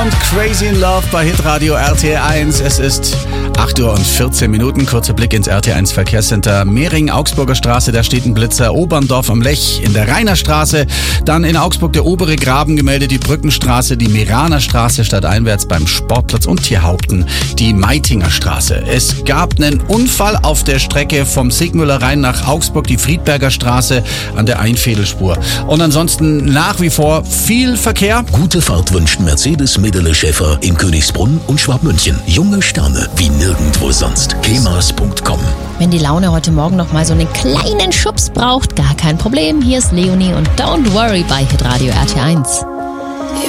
Und Crazy in Love bei Hitradio RT1. Es ist 8:14 Uhr. Kurzer Blick ins RT1 Verkehrscenter. Mehring, Augsburger Straße, da steht ein Blitzer. Oberndorf am Lech in der Rainerstraße. Dann in Augsburg der obere Graben gemeldet, die Brückenstraße, die Meraner Straße stadteinwärts beim Sportplatz und Tierhaupten die Meitinger Straße. Es gab einen Unfall auf der Strecke vom Sigmüller Rhein nach Augsburg, die Friedberger Straße an der Einfädelspur. Und ansonsten nach wie vor viel Verkehr. Gute Fahrt wünscht Mercedes Medele Schäfer in Königsbrunn und Schwabmünchen. Junge Sterne wie nirgendwo sonst. kemas.com. Wenn die Laune heute Morgen noch mal so einen kleinen Schubs braucht, gar kein Problem. Hier ist Leonie und Don't Worry bei Hitradio RT1.